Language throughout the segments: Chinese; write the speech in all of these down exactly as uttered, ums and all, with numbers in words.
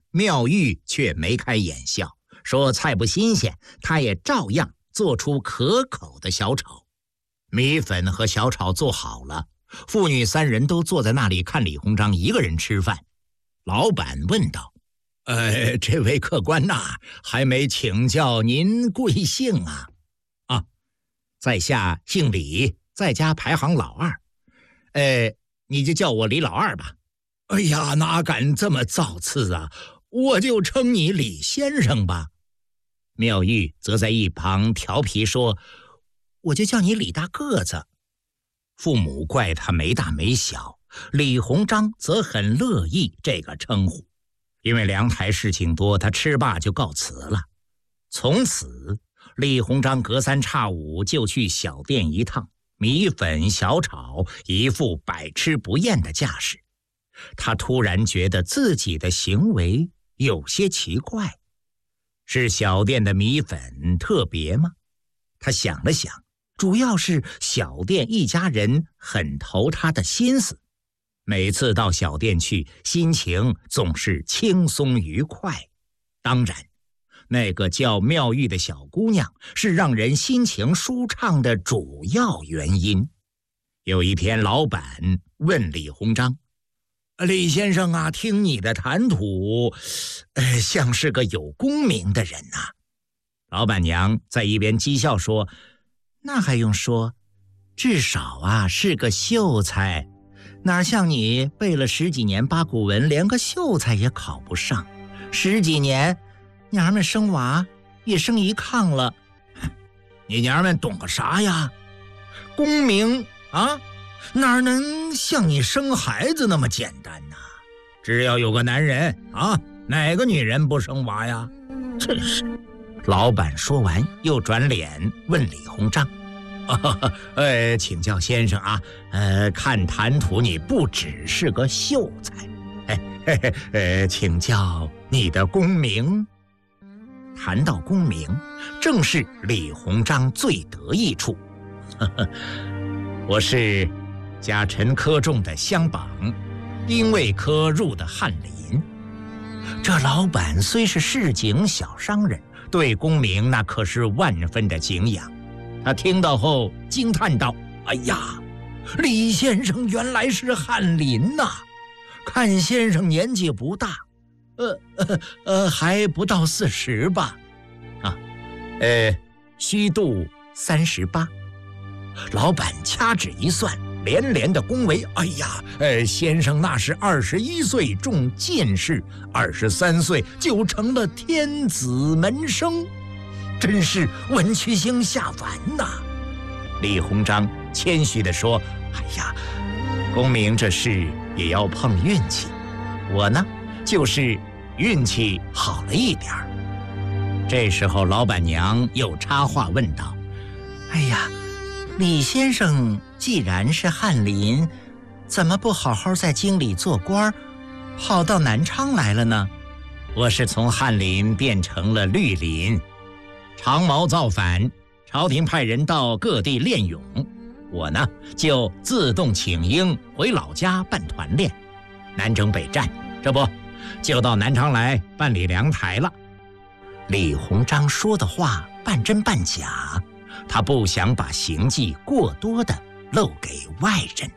妙玉却眉开眼笑，说菜不新鲜，他也照样做出可口的小炒。米粉和小炒做好了，父女三人都坐在那里看李鸿章一个人吃饭。老板问道：呃，这位客官呐，还没请教您贵姓啊？啊，在下姓李，在家排行老二。呃，你就叫我李老二吧。哎呀，哪敢这么造次啊，我就称你李先生吧。妙玉则在一旁调皮说：我就叫你李大个子。父母怪他没大没小，李鸿章则很乐意这个称呼。因为凉台事情多，他吃罢就告辞了。从此李鸿章隔三差五就去小店一趟，米粉小炒，一副百吃不厌的架势。他突然觉得自己的行为有些奇怪，是小店的米粉特别吗？他想了想，主要是小店一家人很投他的心思，每次到小店去，心情总是轻松愉快。当然，那个叫妙玉的小姑娘是让人心情舒畅的主要原因。有一天，老板问李鸿章：李先生啊，听你的谈吐，呃，像是个有功名的人啊。老板娘在一边讥笑说：那还用说，至少啊是个秀才，哪像你背了十几年八股文，连个秀才也考不上。十几年，娘们生娃也生一炕了。你娘们懂个啥呀？功名啊，哪能像你生孩子那么简单呢？只要有个男人啊，哪个女人不生娃呀？真是。老板说完，又转脸问李鸿章：啊、呃，请教先生啊，呃，看谈吐你不只是个秀才，哎，嘿嘿，呃，请教你的功名。谈到功名，正是李鸿章最得意处。呵呵，我是甲辰科中的乡榜，丁未科入的翰林。这老板虽是市井小商人，对功名那可是万分的敬仰。他听到后惊叹道：哎呀，李先生原来是翰林呐、啊！看先生年纪不大，呃呃呃，还不到四十吧？啊，呃，虚度三十八。老板掐指一算，连连的恭维：哎呀，呃，先生那是二十一岁中进士，二十三岁就成了天子门生，真是文曲星下凡呐！李鸿章谦虚地说：哎呀，功名这事也要碰运气，我呢就是运气好了一点儿。这时候老板娘又插话问道：哎呀，李先生既然是翰林，怎么不好好在京里做官，跑到南昌来了呢？我是从翰林变成了绿林，长毛造反，朝廷派人到各地练勇，我呢就自动请缨回老家办团练，南征北战，这不就到南昌来办理粮台了。李鸿章说的话半真半假，他不想把行迹过多的漏给外人。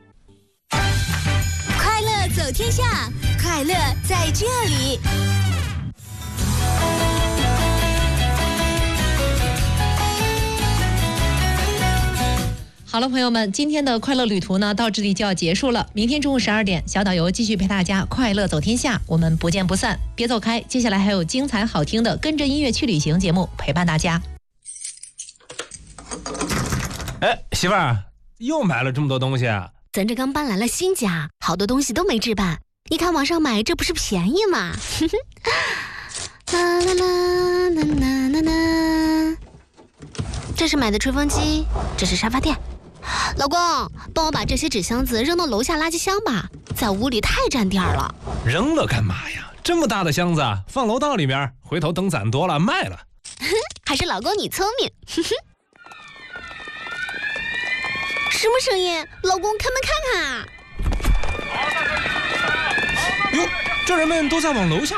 快乐走天下，快乐在这里。 好了，朋友们，今天的快乐旅途呢，到这里就要结束了。明天中午十二点，小导游继续陪大家快乐走天下，我们不见不散。别走开，接下来还有精彩好听的跟着音乐去旅行节目陪伴大家。 哎，媳妇儿，又买了这么多东西啊？ 咱这刚搬来了新家，好多东西都没置办。你看网上买，这不是便宜吗？啦啦啦啦啦啦啦！这是买的吹风机，这是沙发垫。老公，帮我把这些纸箱子扔到楼下垃圾箱吧，在屋里太占地儿了。 扔了干嘛呀？这么大的箱子，放楼道里面，回头等攒多了卖了。 还是老公你聪明。什么声音？老公，开门看看啊！ 哟，这人们都在往楼下